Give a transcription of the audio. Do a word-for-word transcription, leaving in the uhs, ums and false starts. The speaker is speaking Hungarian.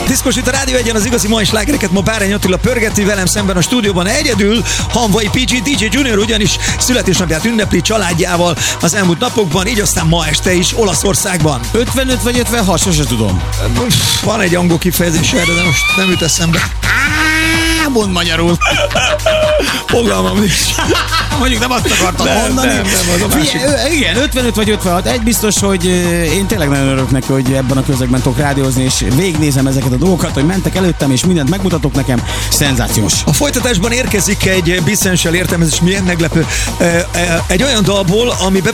Diszkos itt a Rádió Egyen, az igazi mai slágereket ma Bárány Attila pörgeti, velem szemben a stúdióban egyedül Hanvai pé gé, dé dzsé Junior, ugyanis születésnapját ünnepli családjával az elmúlt napokban, így aztán ma este is Olaszországban. ötvenöt vagy ötvenhat, sose tudom. Van egy angol kifejezés erre, de most nem jut eszembe. Mondd magyarul. Fogalmam is. Mondjuk nem azt akartam nem, mondani. Nem, nem, az a másik. Figyelj, igen, ötvenöt vagy ötvenhat. Egy biztos, hogy én tényleg nagyon örülök neki, hogy ebben a közegben tudok rádiózni, és végignézem ezeket a dolgokat, hogy mentek előttem, és mindent megmutatok nekem. Szenzációs. A folytatásban érkezik egy Bissential értelmezés, milyen meglepő. Egy olyan dalból, ami